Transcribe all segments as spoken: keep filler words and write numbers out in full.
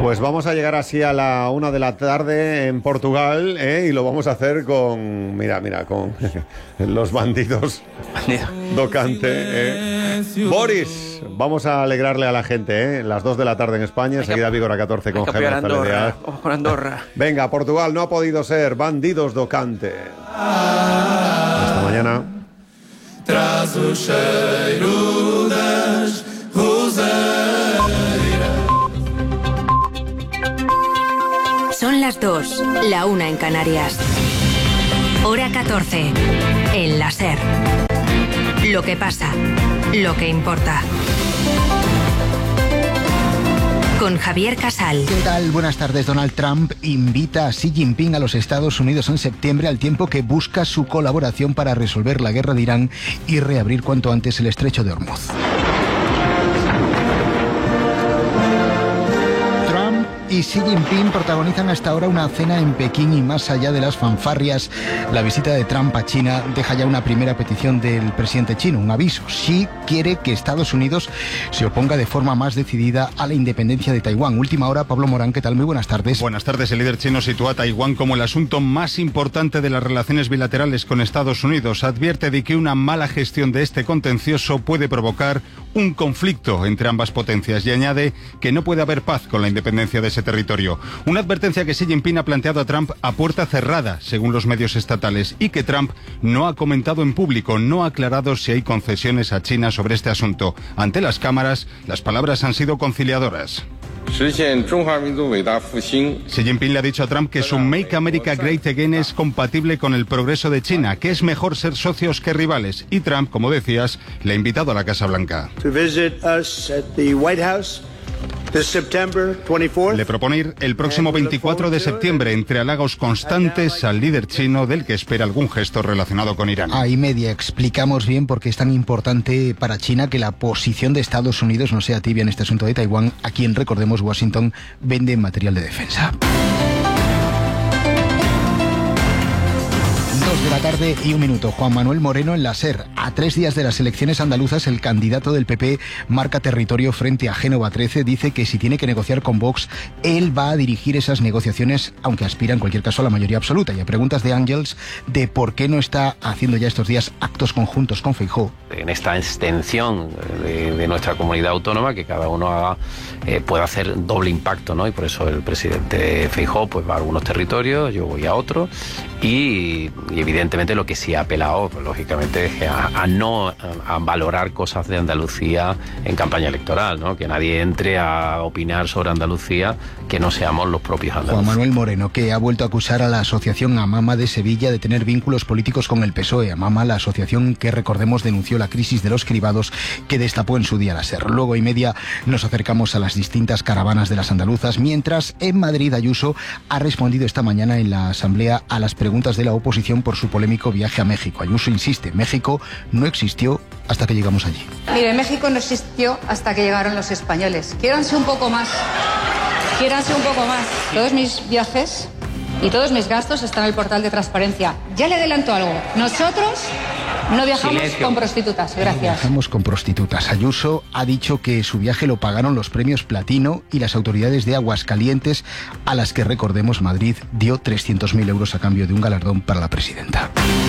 Pues vamos a llegar así a la una de la tarde en Portugal, ¿eh? Y lo vamos a hacer con, mira, mira, con los bandidos do Cante, ¿eh? Boris, vamos a alegrarle a la gente, ¿eh? Las dos de la tarde en España, enseguida Vígora catorce con Gemma Andorra. Vamos con Andorra. Venga, Portugal, no ha podido ser, bandidos do Cante. Hasta mañana. Tras o cheiro das Son las dos, la una en Canarias. Hora catorce, en la SER. Lo que pasa, lo que importa. Con Javier Casal. ¿Qué tal? Buenas tardes. Donald Trump invita a Xi Jinping a los Estados Unidos en septiembre, al tiempo que busca su colaboración para resolver la guerra de Irán y reabrir cuanto antes el estrecho de Hormuz. Y Xi Jinping protagonizan hasta ahora una cena en Pekín y más allá de las fanfarrias, la visita de Trump a China deja ya una primera petición del presidente chino, un aviso. Xi quiere que Estados Unidos se oponga de forma más decidida a la independencia de Taiwán. Última hora, Pablo Morán, ¿qué tal? Muy buenas tardes. Buenas tardes. El líder chino sitúa a Taiwán como el asunto más importante de las relaciones bilaterales con Estados Unidos. Advierte de que una mala gestión de este contencioso puede provocar un conflicto entre ambas potencias y añade que no puede haber paz con la independencia de ese territorio. Una advertencia que Xi Jinping ha planteado a Trump a puerta cerrada, según los medios estatales, y que Trump no ha comentado en público, no ha aclarado si hay concesiones a China sobre este asunto. Ante las cámaras, las palabras han sido conciliadoras. Xi Jinping le ha dicho a Trump que su Make America Great Again es compatible con el progreso de China, que es mejor ser socios que rivales. Y Trump, como decías, le ha invitado a la Casa Blanca. Le propone ir el próximo veinticuatro de septiembre, entre halagos constantes al líder chino, del que espera algún gesto relacionado con Irán. A y media explicamos bien por qué es tan importante para China que la posición de Estados Unidos no sea tibia en este asunto de Taiwán, a quien, recordemos, Washington vende material de defensa. De la tarde y un minuto. Juan Manuel Moreno en la SER. A tres días de las elecciones andaluzas, el candidato del P P marca territorio frente a Génova trece. Dice que si tiene que negociar con Vox, él va a dirigir esas negociaciones, aunque aspira en cualquier caso a la mayoría absoluta. Y a preguntas de Ángels de por qué no está haciendo ya estos días actos conjuntos con Feijóo. En esta extensión de, de nuestra comunidad autónoma, que cada uno haga, eh, pueda hacer doble impacto, ¿no? Y por eso el presidente Feijóo pues va a algunos territorios, yo voy a otros, y, y evidentemente lo que sí ha apelado, pues, lógicamente, es a, a no a, a valorar cosas de Andalucía en campaña electoral, ¿no? Que nadie entre a opinar sobre Andalucía que no seamos los propios andaluces. Juan Manuel Moreno, que ha vuelto a acusar a la asociación Amama de Sevilla de tener vínculos políticos con el P S O E. Amama, la asociación que, recordemos, denunció la crisis de los cribados que destapó en su día la SER. Luego y media nos acercamos a las distintas caravanas de las andaluzas, mientras en Madrid Ayuso ha respondido esta mañana en la Asamblea a las preguntas de la oposición por su polémico viaje a México. Ayuso insiste, México no existió hasta que llegamos allí. Mire, México no existió hasta que llegaron los españoles. Quiéranse un poco más. Quiéranse un poco más. Todos mis viajes y todos mis gastos están en el portal de transparencia. Ya le adelanto algo. Nosotros no viajamos Silencio. con prostitutas. Gracias. No viajamos con prostitutas. Ayuso ha dicho que su viaje lo pagaron los premios Platino y las autoridades de Aguascalientes, a las que, recordemos, Madrid dio trescientos mil euros a cambio de un galardón para la presidenta.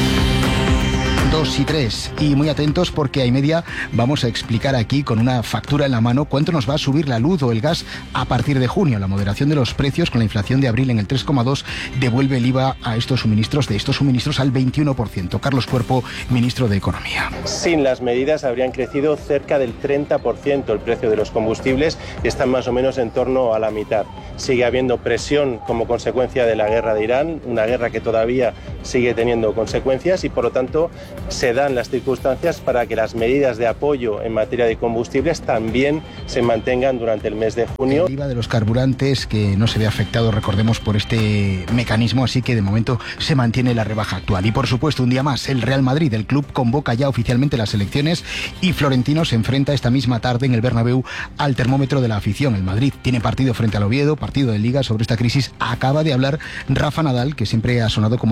Dos y tres. Y muy atentos, porque a y media vamos a explicar aquí con una factura en la mano cuánto nos va a subir la luz o el gas a partir de junio. La moderación de los precios con la inflación de abril en el tres coma dos devuelve el I V A a estos suministros, de estos suministros al veintiuno por ciento. Carlos Cuerpo, ministro de Economía. Sin las medidas habrían crecido cerca del treinta por ciento el precio de los combustibles y están más o menos en torno a la mitad. Sigue habiendo presión como consecuencia de la guerra de Irán, una guerra que todavía sigue teniendo consecuencias y, por lo tanto, se dan las circunstancias para que las medidas de apoyo en materia de combustibles también se mantengan durante el mes de junio. El I V A de los carburantes, que no se ve afectado, recordemos, por este mecanismo, así que de momento se mantiene la rebaja actual. Y por supuesto, un día más, el Real Madrid, el club, convoca ya oficialmente las elecciones y Florentino se enfrenta esta misma tarde en el Bernabéu al termómetro de la afición. El Madrid tiene partido frente al Oviedo, partido de Liga. Sobre esta crisis acaba de hablar Rafa Nadal, que siempre ha sonado como aspirante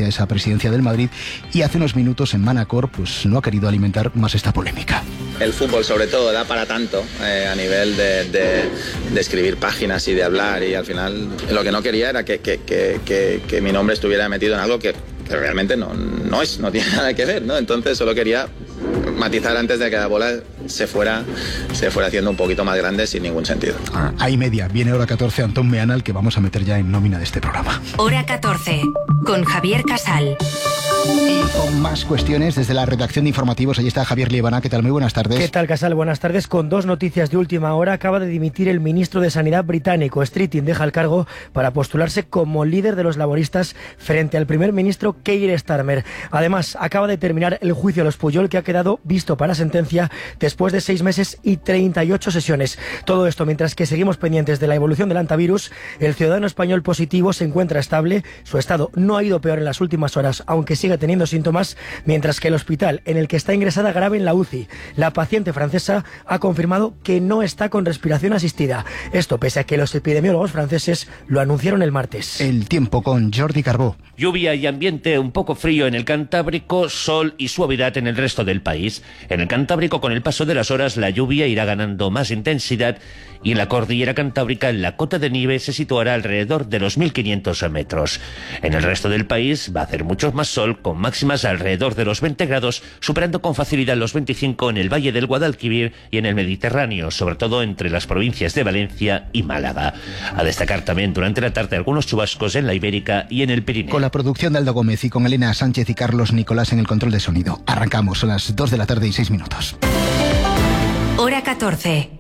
aspirante a esa presidencia del Madrid, y hace unos minutos en Manacor pues no ha querido alimentar más esta polémica. El fútbol sobre todo da para tanto eh, a nivel de, de, de escribir páginas y de hablar, y al final lo que no quería era que, que, que, que, que mi nombre estuviera metido en algo que, que realmente no, no es, no tiene nada que ver, ¿no? Entonces solo quería matizar antes de que la bola se fuera, se fuera haciendo un poquito más grande sin ningún sentido. Ah, ahí media, viene hora catorce, Antón Meana, que vamos a meter ya en nómina de este programa. Hora catorce, con Javier Casal. Y con más cuestiones desde la redacción de informativos, allí está Javier Liebana. ¿Qué tal? Muy buenas tardes. ¿Qué tal, Casal? Buenas tardes. Con dos noticias de última hora, acaba de dimitir el ministro de Sanidad británico. Streeting deja el cargo para postularse como líder de los laboristas frente al primer ministro Keir Starmer. Además, acaba de terminar el juicio a los Puyol, que ha quedado visto para sentencia después de seis meses y treinta y ocho sesiones. Todo esto mientras que seguimos pendientes de la evolución del hantavirus. El ciudadano español positivo se encuentra estable. Su estado no ha ido peor en las últimas horas, aunque sigue teniendo síntomas, mientras que el hospital en el que está ingresada grave en la U C I, la paciente francesa, ha confirmado que no está con respiración asistida. Esto pese a que los epidemiólogos franceses lo anunciaron el martes. El tiempo con Jordi Carbó. Lluvia y ambiente un poco frío en el Cantábrico, sol y suavidad en el resto del país. En el Cantábrico, con el paso de las horas, la lluvia irá ganando más intensidad, y en la cordillera cantábrica la cota de nieve se situará alrededor de los mil quinientos metros. En el resto del país va a hacer mucho más sol, con máximas alrededor de los veinte grados, superando con facilidad los veinticinco en el Valle del Guadalquivir y en el Mediterráneo, sobre todo entre las provincias de Valencia y Málaga. A destacar también durante la tarde algunos chubascos en la Ibérica y en el Pirineo. Con la producción de Aldo Gómez y con Elena Sánchez y Carlos Nicolás en el control de sonido. Arrancamos, son las dos de la tarde y seis minutos. Hora catorce.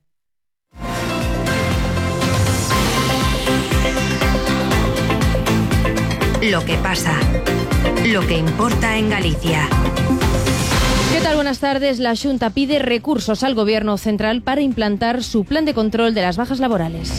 Lo que pasa, lo que importa en Galicia. ¿Qué tal? Buenas tardes. La Xunta pide recursos al Gobierno central para implantar su plan de control de las bajas laborales.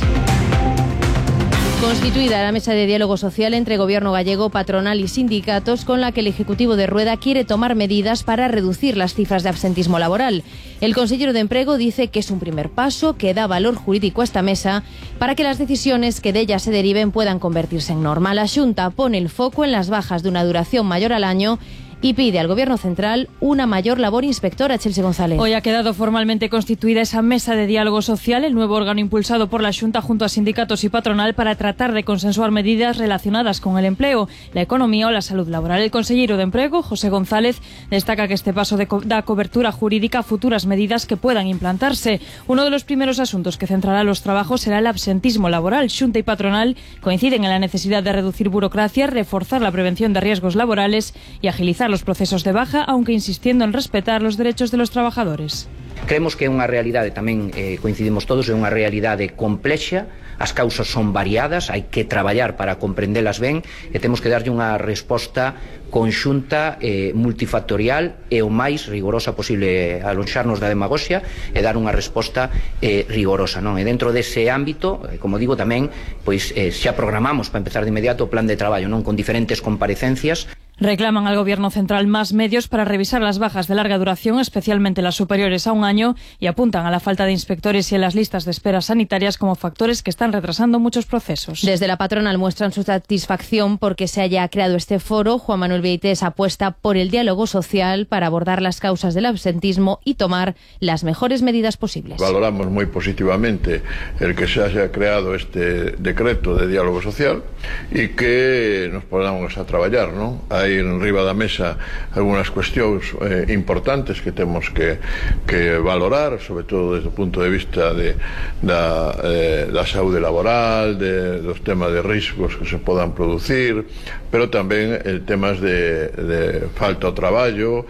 Constituida la mesa de diálogo social entre Gobierno gallego, patronal y sindicatos, con la que el Ejecutivo de Rueda quiere tomar medidas para reducir las cifras de absentismo laboral. El consejero de Empleo dice que es un primer paso, que da valor jurídico a esta mesa para que las decisiones que de ella se deriven puedan convertirse en norma. La Xunta pone el foco en las bajas de una duración mayor al año y pide al Gobierno central una mayor labor inspectora. Chelsea González. Hoy ha quedado formalmente constituida esa mesa de diálogo social, el nuevo órgano impulsado por la Xunta junto a sindicatos y patronal para tratar de consensuar medidas relacionadas con el empleo, la economía o la salud laboral. El consejero de Empleo, José González, destaca que este paso de co- da cobertura jurídica a futuras medidas que puedan implantarse. Uno de los primeros asuntos que centrará los trabajos será el absentismo laboral. Xunta y patronal coinciden en la necesidad de reducir burocracia, reforzar la prevención de riesgos laborales y agilizar los procesos de baja, aunque insistiendo en respetar los derechos de los trabajadores. Creemos que é unha realidade, tamén eh, coincidimos todos, é unha realidade complexa, as causas son variadas, hai que traballar para comprendelas ben e temos que darlle unha resposta conxunta, eh, multifactorial e o máis rigorosa posible, alonxarnos da demagoxia e dar unha resposta eh, rigorosa, non? E dentro dese ámbito, eh, como digo tamén, pois eh, xa programamos para empezar de inmediato o plan de traballo, non? Con diferentes comparecencias. Reclaman al Gobierno central más medios para revisar las bajas de larga duración, especialmente las superiores a un año, y apuntan a la falta de inspectores y en las listas de espera sanitarias como factores que están retrasando muchos procesos. Desde la patronal muestran su satisfacción porque se haya creado este foro. Juan Manuel Vieites apuesta por el diálogo social para abordar las causas del absentismo y tomar las mejores medidas posibles. Valoramos muy positivamente el que se haya creado este decreto de diálogo social y que nos podamos a traballar, ¿no? Hai en riba da mesa algunhas cuestións eh, importantes que temos que, que valorar, sobre todo desde o punto de vista de, da, eh, da saúde laboral, de, dos temas de riscos que se podan producir, pero tamén el temas de, de falta ao traballo,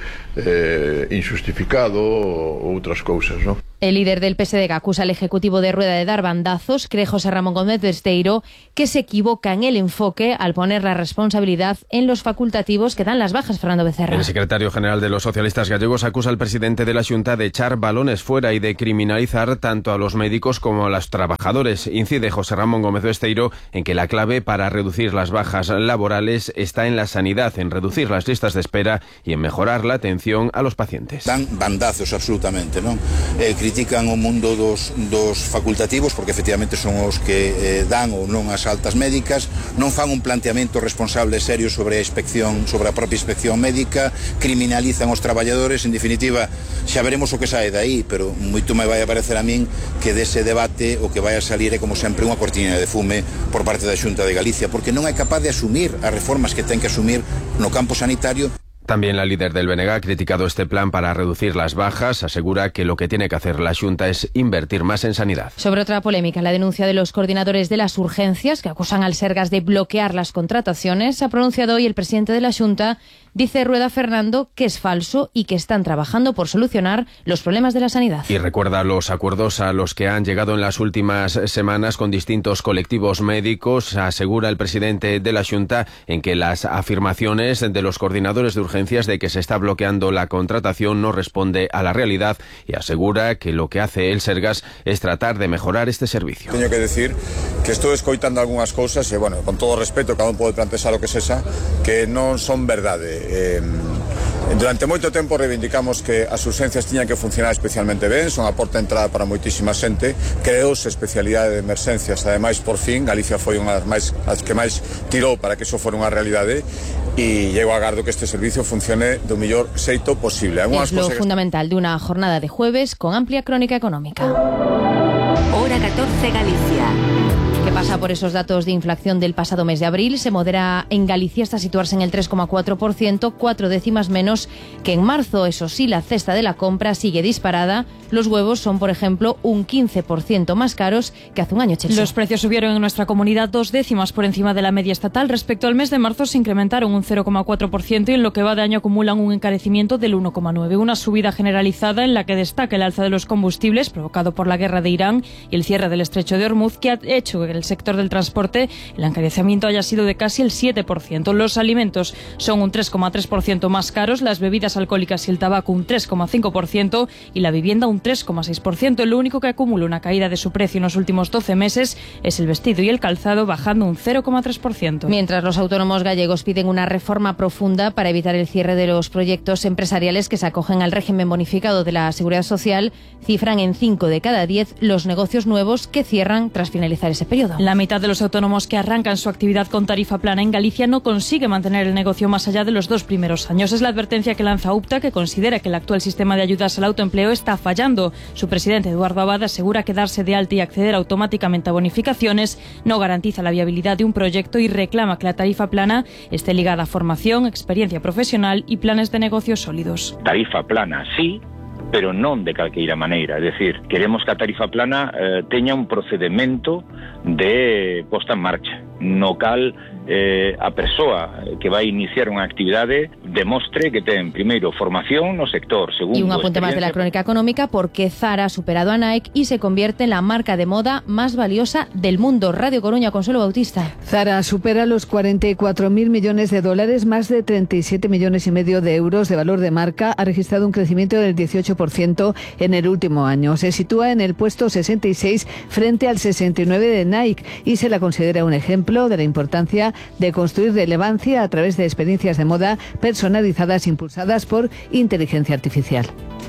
eh, injustificado ou outras cousas, non? El líder del P S D G acusa al Ejecutivo de Rueda de dar bandazos. Cree José Ramón Gómez Besteiro que se equivoca en el enfoque al poner la responsabilidad en los facultativos que dan las bajas. Fernando Becerra. El secretario general de los socialistas gallegos acusa al presidente de la Xunta de echar balones fuera y de criminalizar tanto a los médicos como a los trabajadores. Incide José Ramón Gómez Besteiro en que la clave para reducir las bajas laborales está en la sanidad, en reducir las listas de espera y en mejorar la atención a los pacientes. Dan bandazos absolutamente, non? Eh, critican o mundo dos, dos facultativos, porque efectivamente son os que eh, dan ou non as altas médicas, non fan un planteamento responsable serio sobre a inspección, sobre a propia inspección médica, criminalizan os traballadores. En definitiva, xa veremos o que sae daí, pero moito me vai a parecer a min que dese debate o que vai a salir é, como sempre, unha cortina de fume por parte da Xunta de Galicia, porque non é capaz de asumir as reformas que ten que asumir no campo sanitario. También la líder del B N G ha criticado este plan para reducir las bajas. Asegura que lo que tiene que hacer la Xunta es invertir más en sanidad. Sobre otra polémica, la denuncia de los coordinadores de las urgencias que acusan al Sergas de bloquear las contrataciones, ha pronunciado hoy el presidente de la Xunta. Dice Rueda Fernando que es falso y que están trabajando por solucionar los problemas de la sanidad. Y recuerda los acuerdos a los que han llegado en las últimas semanas con distintos colectivos médicos. Asegura el presidente de la Xunta en que las afirmaciones de los coordinadores de urgencias de que se está bloqueando la contratación no responde a la realidad, y asegura que lo que hace el Sergas es tratar de mejorar este servicio. Teño que decir que estou escoitando algunhas cousas e, bueno, con todo respeto, cada un pode plantear o que sexa, que non son verdade. Eh, durante moito tempo reivindicamos que as urgencias tiñan que funcionar especialmente ben, son a porta de entrada para moitísima xente, creouse especialidade de emerxencias, ademais, por fin, Galicia foi unha das máis, as que máis tirou para que iso fora unha realidade, e eu agardo que este servicio funcione do mellor xeito posible. Es lo fundamental de una jornada de jueves con amplia crónica económica. Hora catorce, Galicia. ¿Qué pasa por esos datos de inflación del pasado mes de abril? Se modera en Galicia hasta situarse en el tres coma cuatro por ciento, cuatro décimas menos que en marzo. Eso sí, la cesta de la compra sigue disparada. Los huevos son, por ejemplo, un quince por ciento más caros que hace un año. Chelsea. Los precios subieron en nuestra comunidad dos décimas por encima de la media estatal. Respecto al mes de marzo se incrementaron un cero coma cuatro por ciento y en lo que va de año acumulan un encarecimiento del uno coma nueve por ciento. Una subida generalizada en la que destaca el alza de los combustibles provocado por la guerra de Irán y el cierre del estrecho de Hormuz, que ha hecho que el sector del transporte el encarecimiento haya sido de casi el siete por ciento. Los alimentos son un tres coma tres por ciento más caros, las bebidas alcohólicas y el tabaco un tres coma cinco por ciento y la vivienda un tres coma seis por ciento. Lo único que acumula una caída de su precio en los últimos doce meses es el vestido y el calzado, bajando un cero coma tres por ciento. Mientras los autónomos gallegos piden una reforma profunda para evitar el cierre de los proyectos empresariales que se acogen al régimen bonificado de la Seguridad Social, cifran en cinco de cada diez los negocios nuevos que cierran tras finalizar ese periodo. La mitad de los autónomos que arrancan su actividad con tarifa plana en Galicia no consigue mantener el negocio más allá de los dos primeros años. Es la advertencia que lanza UPTA, que considera que el actual sistema de ayudas al autoempleo está fallando. Su presidente, Eduardo Abad, asegura que darse de alta y acceder automáticamente a bonificaciones no garantiza la viabilidad de un proyecto y reclama que la tarifa plana esté ligada a formación, experiencia profesional y planes de negocios sólidos. Tarifa plana, sí, pero non de calqueira maneira. É dicir, queremos que a tarifa plana eh, teña un procedimento de posta en marcha, no cal eh, a persoa que vai iniciar unha actividade demostre que ten, primeiro, formación no sector, segundo... Y un apunte más de la crónica económica, porque Zara ha superado a Nike y se convierte en la marca de moda más valiosa del mundo. Radio Coruña, Consuelo Bautista. Zara supera los cuarenta y cuatro mil millones de dólares, más de treinta y siete millones y medio de euros de valor de marca. Ha registrado un crecimiento del dieciocho por ciento en el último año. Se sitúa en el puesto sesenta y seis frente al sesenta y nueve de Nike y se la considera un ejemplo de la importancia de construir relevancia a través de experiencias de moda personalizadas impulsadas por inteligencia artificial.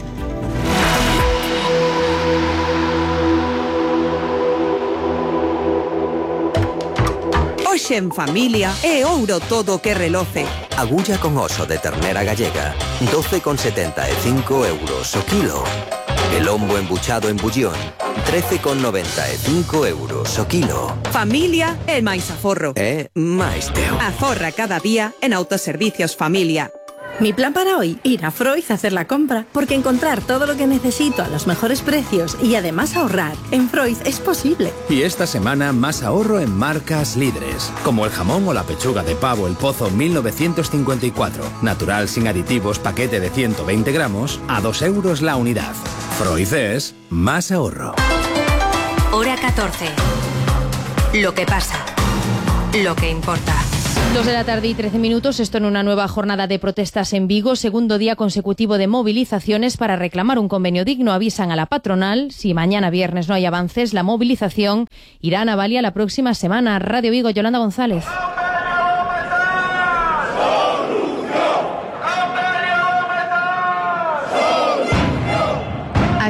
Hoxe en familia é ouro todo que reloce. Agulla con oso de ternera gallega, doce con setenta e cinco euros o kilo. El lombo embuchado en bullón, trece con noventa e cinco euros o kilo. Familia é máis aforro. É máis teo. Aforra cada día en Autoservicios Familia. Mi plan para hoy, ir a Froiz a hacer la compra, porque encontrar todo lo que necesito a los mejores precios y además ahorrar en Froiz es posible. Y esta semana más ahorro en marcas líderes, como el jamón o la pechuga de pavo El Pozo mil novecientos cincuenta y cuatro, natural sin aditivos, paquete de ciento veinte gramos, a dos euros la unidad. Froiz es más ahorro. Hora catorce. Lo que pasa, lo que importa. Dos de la tarde y trece minutos, esto en una nueva jornada de protestas en Vigo, segundo día consecutivo de movilizaciones para reclamar un convenio digno. Avisan a la patronal, si mañana viernes no hay avances, la movilización irá a Navalia la próxima semana. Radio Vigo, Yolanda González. Así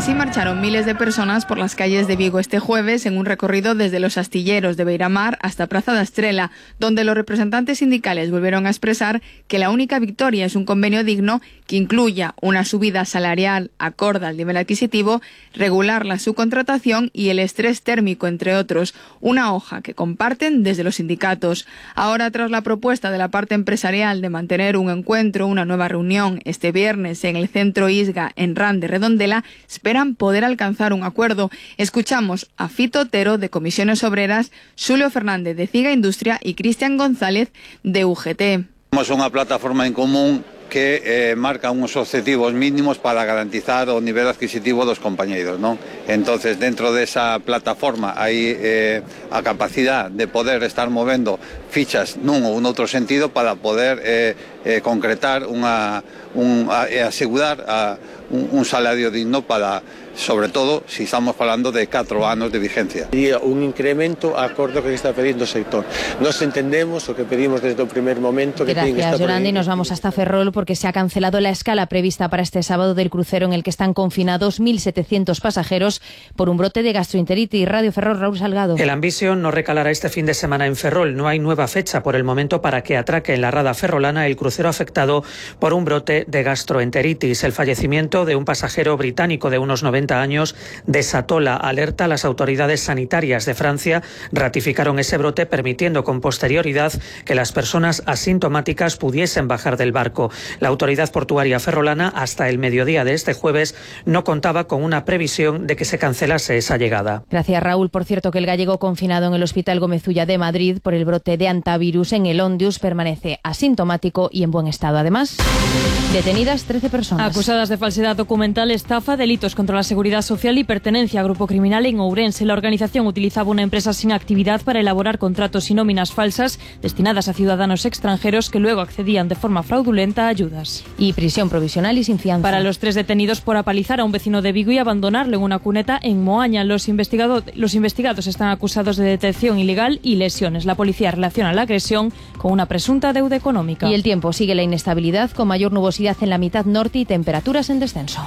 Así marcharon miles de personas por las calles de Vigo este jueves en un recorrido desde los astilleros de Beiramar hasta Praza da Estrela, donde los representantes sindicales volvieron a expresar que la única victoria es un convenio digno que incluya una subida salarial acorde al nivel adquisitivo, regular la subcontratación y el estrés térmico, entre otros, una hoja que comparten desde los sindicatos. Ahora, tras la propuesta de la parte empresarial de mantener un encuentro, una nueva reunión este viernes en el Centro Isga en Ran de Redondela, esperan poder alcanzar un acuerdo. Escuchamos a Fito Otero de Comisiones Obreras, Xulio Fernández de Ciga Industria y Cristian González de U G T. Somos unha plataforma en común que eh, marca uns objetivos mínimos para garantizar o nivel adquisitivo dos compañeiros, non? Entonces, dentro desa plataforma hai eh, a capacidade de poder estar movendo fichas nun ou noutro sentido para poder eh, eh, concretar unha, un, a, e asegurar a, un, un salario digno para, sobre todo, si estamos falando de catro anos de vigencia. E un incremento acordo que está pedindo o sector. Nos entendemos o que pedimos desde o primer momento. Que Gracias, Yolanda, y nos vamos hasta Ferrol porque se ha cancelado la escala prevista para este sábado del crucero en el que están confinados mil setecientos pasajeros por un brote de gastroenteritis. Radio Ferrol, Raúl Salgado. El Ambition no recalará este fin de semana en Ferrol. No hay nueva fecha por el momento para que atraque en la rada ferrolana el crucero afectado por un brote de gastroenteritis. El fallecimiento de un pasajero británico de unos noventa años desató la alerta. Las autoridades sanitarias de Francia ratificaron ese brote, permitiendo con posterioridad que las personas asintomáticas pudiesen bajar del barco. La autoridad portuaria ferrolana, hasta el mediodía de este jueves, no contaba con una previsión de que se cancelase esa llegada. Gracias, Raúl. Por cierto, que el gallego confinado en el Hospital Gómez Ulla de Madrid por el brote de antivirus en el Ondius permanece asintomático y en buen estado. Además, detenidas trece personas. Acusadas de falsedad documental, estafa, delitos contra la seguridad social y pertenencia a grupo criminal en Ourense. La organización utilizaba una empresa sin actividad para elaborar contratos y nóminas falsas destinadas a ciudadanos extranjeros que luego accedían de forma fraudulenta a ayudas. Y prisión provisional y sin fianza para los tres detenidos por apalizar a un vecino de Vigo y abandonarlo en una cuneta en Moaña. Los, investigado, los investigados están acusados de detención ilegal y lesiones. La policía relaciona la agresión con una presunta deuda económica. Y el tiempo sigue la inestabilidad, con mayor nubosidad en la mitad norte y temperaturas en descenso.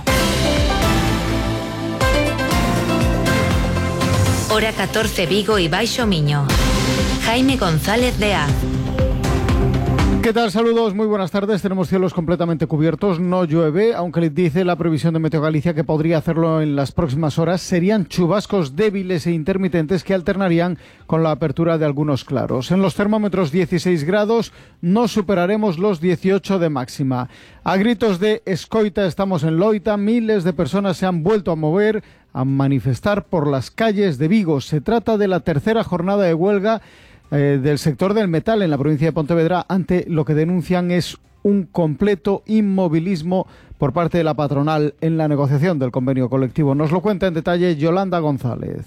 Hora catorce, Vigo y Baixo Miño. Jaime González de A. ¿Qué tal? Saludos, muy buenas tardes. Tenemos cielos completamente cubiertos, no llueve, aunque dice la previsión de Meteo Galicia que podría hacerlo en las próximas horas. Serían chubascos débiles e intermitentes que alternarían con la apertura de algunos claros. En los termómetros dieciséis grados, no superaremos los dieciocho de máxima. A gritos de escoita estamos en Loita, miles de personas se han vuelto a mover, a manifestar por las calles de Vigo. Se trata de la tercera jornada de huelga Eh, del sector del metal en la provincia de Pontevedra, ante lo que denuncian es un completo inmovilismo por parte de la patronal en la negociación del convenio colectivo. Nos lo cuenta en detalle Yolanda González.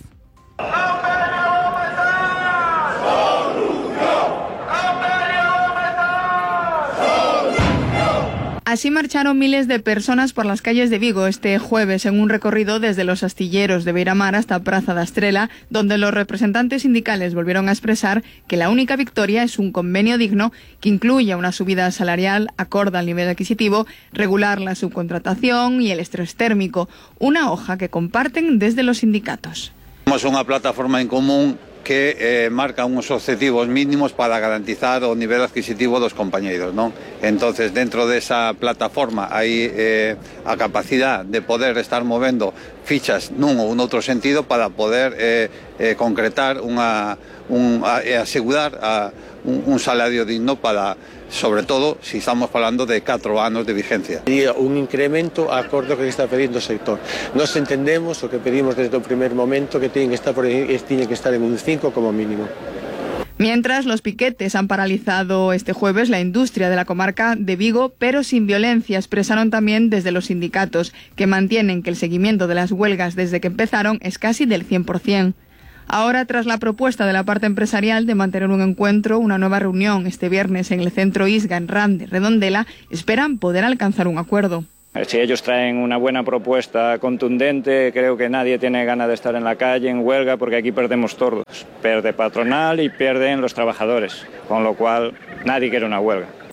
Así marcharon miles de personas por las calles de Vigo este jueves en un recorrido desde los astilleros de Beiramar hasta Praza da Estrela, donde los representantes sindicales volvieron a expresar que la única victoria es un convenio digno que incluya una subida salarial acorde al nivel adquisitivo, regular la subcontratación y el estrés térmico, una hoja que comparten desde los sindicatos. Somos unha plataforma en común que eh, marca uns objetivos mínimos para garantizar o nivel adquisitivo dos compañeiros, non? Entonces, dentro desa plataforma hai eh, a capacidade de poder estar movendo fichas nun ou noutro sentido para poder eh, eh, concretar unha, un, a, e asegurar a, un, un salario digno para, sobre todo, si estamos falando de catro anos de vigencia. E un incremento acordo que está pedindo o sector. Nos entendemos o que pedimos desde o primer momento que tiñen que estar, por, tiñen que estar en un cinco como mínimo. Mientras, los piquetes han paralizado este jueves la industria de la comarca de Vigo, pero sin violencia. Expresaron también desde los sindicatos, que mantienen que el seguimiento de las huelgas desde que empezaron es casi del cien por ciento. Ahora, tras la propuesta de la parte empresarial de mantener un encuentro, una nueva reunión este viernes en el Centro Isga en Ran de Redondela, esperan poder alcanzar un acuerdo. Si ellos traen una buena propuesta contundente, creo que nadie tiene ganas de estar en la calle, en huelga, porque aquí perdemos todos. Pierde patronal y pierden los trabajadores, con lo cual nadie quiere una huelga.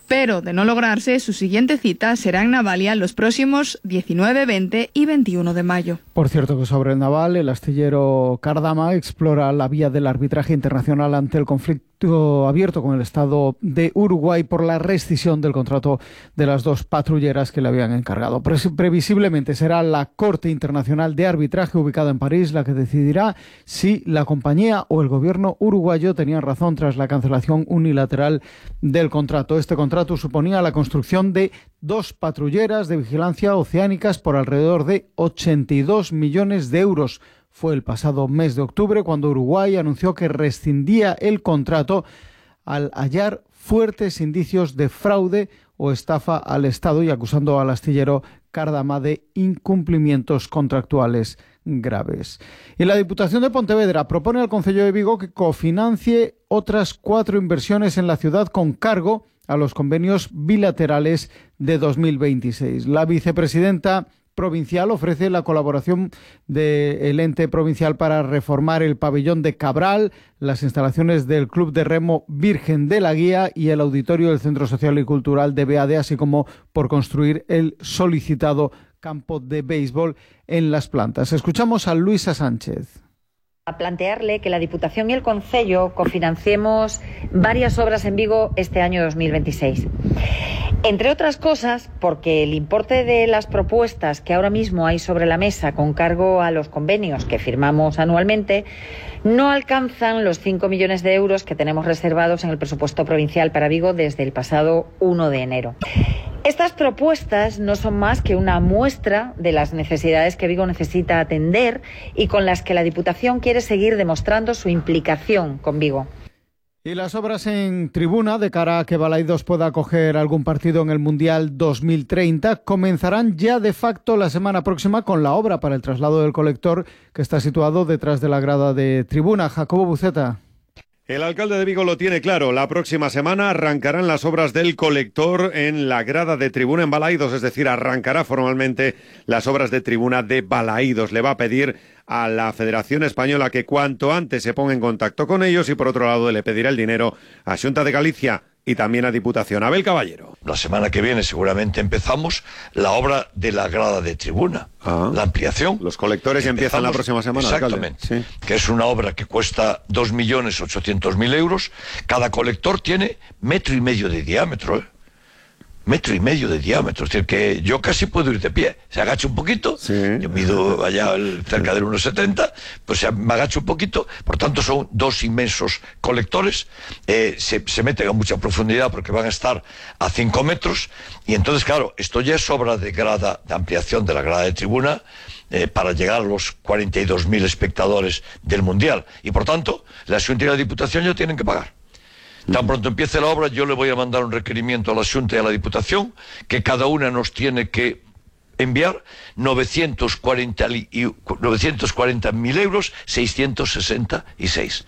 pero de no lograrse, su siguiente cita será en Navalia los próximos diecinueve, veinte y veintiuno de mayo. Por cierto que sobre el naval, el astillero Cardama explora la vía del arbitraje internacional ante el conflicto abierto con el Estado de Uruguay por la rescisión del contrato de las dos patrulleras que le habían encargado. Pre- previsiblemente será la Corte Internacional de Arbitraje ubicada en París la que decidirá si la compañía o el gobierno uruguayo tenían razón tras la cancelación unilateral del contrato. Este contrato suponía la construcción de dos patrulleras de vigilancia oceánicas por alrededor de ochenta y dos millones de euros. Fue el pasado mes de octubre cuando Uruguay anunció que rescindía el contrato al hallar fuertes indicios de fraude o estafa al Estado y acusando al astillero Cardama de incumplimientos contractuales graves. Y la Diputación de Pontevedra propone al Concello de Vigo que cofinancie otras cuatro inversiones en la ciudad con cargo a los convenios bilaterales de dos mil veintiséis. La vicepresidenta provincial ofrece la colaboración del ente provincial para reformar el pabellón de Cabral, las instalaciones del Club de Remo Virgen de la Guía y el auditorio del Centro Social y Cultural de Beade, así como por construir el solicitado campo de béisbol en Las Plantas. Escuchamos a Luisa Sánchez. A plantearle que la Diputación y el Concello cofinanciemos varias obras en Vigo este año dos mil veintiséis. Entre otras cosas, porque el importe de las propuestas que ahora mismo hay sobre la mesa con cargo a los convenios que firmamos anualmente no alcanzan los cinco millones de euros que tenemos reservados en el presupuesto provincial para Vigo desde el pasado uno de enero. Estas propuestas no son más que una muestra de las necesidades que Vigo necesita atender y con las que la Diputación quiere seguir demostrando su implicación con Vigo. Y las obras en tribuna de cara a que Balaidos pueda acoger algún partido en el Mundial dos mil treinta comenzarán ya de facto la semana próxima con la obra para el traslado del colector que está situado detrás de la grada de tribuna. Jacobo Buceta. El alcalde de Vigo lo tiene claro. La próxima semana arrancarán las obras del colector en la grada de tribuna en Balaidos, es decir, arrancará formalmente las obras de tribuna de Balaidos. Le va a pedir a la Federación Española que cuanto antes se ponga en contacto con ellos y por otro lado le pedirá el dinero a Xunta de Galicia y también a Diputación. Abel Caballero. La semana que viene seguramente empezamos la obra de la grada de tribuna, ah, la ampliación. Los colectores empezamos, empiezan la próxima semana. Exactamente, sí. Que es una obra que cuesta dos millones ochocientos mil euros. Cada colector tiene metro y medio de diámetro, ¿eh? Metro y medio de diámetro, es decir, que yo casi puedo ir de pie. Se agacha un poquito, sí. Yo mido allá el, cerca del uno setenta, pues me agacho un poquito, por tanto son dos inmensos colectores, eh, se, se meten a mucha profundidad porque van a estar a cinco metros, y entonces, claro, esto ya es obra de grada, de ampliación de la grada de tribuna, eh, para llegar a los cuarenta y dos mil espectadores del Mundial, y por tanto, la Xunta y la Diputación ya tienen que pagar. Tan pronto empiece la obra, yo le voy a mandar un requerimiento a la Xunta y a la Diputación, que cada una nos tiene que enviar novecientos cuarenta mil euros, seiscientos sesenta y seis.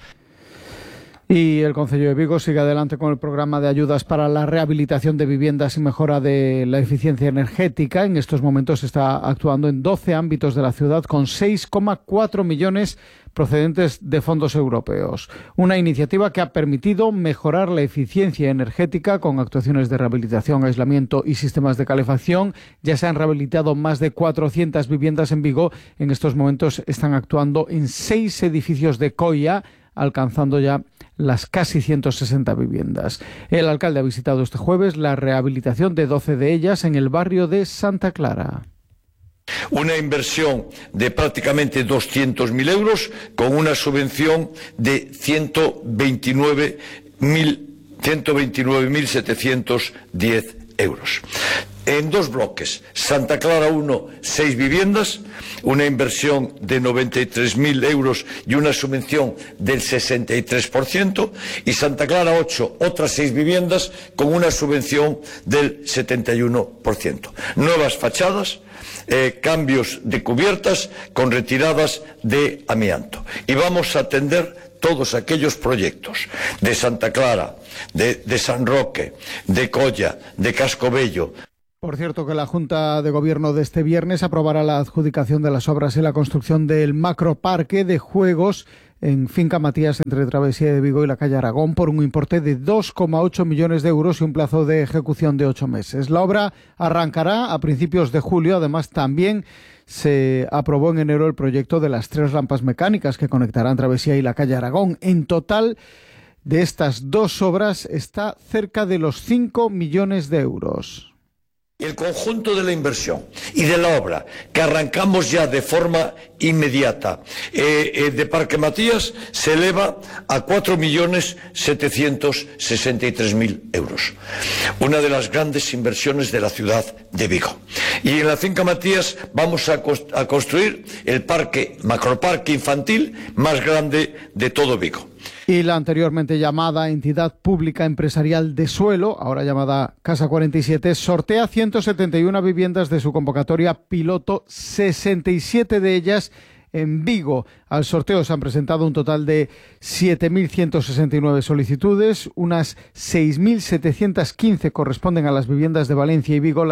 Y el Concello de Vigo sigue adelante con el programa de ayudas para la rehabilitación de viviendas y mejora de la eficiencia energética. En estos momentos está actuando en doce ámbitos de la ciudad con seis coma cuatro millones procedentes de fondos europeos. Una iniciativa que ha permitido mejorar la eficiencia energética con actuaciones de rehabilitación, aislamiento y sistemas de calefacción. Ya se han rehabilitado más de cuatrocientas viviendas en Vigo. En estos momentos están actuando en seis edificios de Coia, alcanzando ya las casi ciento sesenta viviendas. El alcalde ha visitado este jueves la rehabilitación de doce de ellas en el barrio de Santa Clara. Una inversión de prácticamente doscientos mil euros con una subvención de ciento veintinueve mil setecientos diez euros. En dos bloques, Santa Clara uno, seis viviendas, una inversión de noventa y tres mil euros y una subvención del sesenta y tres por ciento, y Santa Clara ocho, otras seis viviendas con una subvención del setenta y uno por ciento. Nuevas fachadas, eh, cambios de cubiertas con retiradas de amianto. Y vamos a atender todos aquellos proyectos de Santa Clara, de, de San Roque, de Colla, de Cascobello. Por cierto, que la Junta de Gobierno de este viernes aprobará la adjudicación de las obras y la construcción del macroparque de juegos en Finca Matías, entre Travesía de Vigo y la calle Aragón, por un importe de dos coma ocho millones de euros y un plazo de ejecución de ocho meses. La obra arrancará a principios de julio. Además, también se aprobó en enero el proyecto de las tres rampas mecánicas que conectarán Travesía y la calle Aragón. En total, de estas dos obras está cerca de los cinco millones de euros. El conjunto de la inversión y de la obra que arrancamos ya de forma inmediata eh, eh, de Parque Matías se eleva a cuatro millones setecientos sesenta y tres mil euros. Una de las grandes inversiones de la ciudad de Vigo. Y en la Finca Matías vamos a, cost- a construir el parque, macroparque infantil más grande de todo Vigo. Y la anteriormente llamada Entidad Pública Empresarial de Suelo, ahora llamada Casa cuarenta y siete, sortea ciento setenta y una viviendas de su convocatoria piloto, sesenta y siete de ellas en Vigo. Al sorteo se han presentado un total de siete mil ciento sesenta y nueve solicitudes, unas seis mil setecientos quince corresponden a las viviendas de Valencia y Vigo.